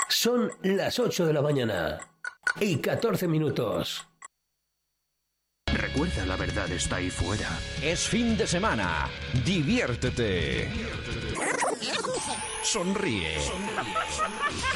Son las 8 de la mañana y 14 minutos. Recuerda, la verdad está ahí fuera. Es fin de semana. Diviértete. Sonríe.